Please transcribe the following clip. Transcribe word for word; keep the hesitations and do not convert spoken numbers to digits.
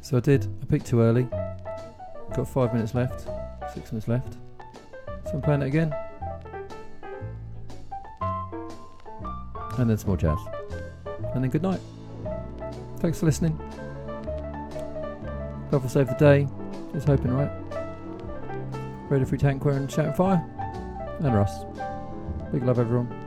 So I did. I picked too early. Got five minutes left. Six minutes left. So I'm playing it again. And then some more jazz. And then good night. Thanks for listening. God will save the day. Just hoping, right? Radio Free Tankware and Shouting Fire. And Russ. Big love, everyone.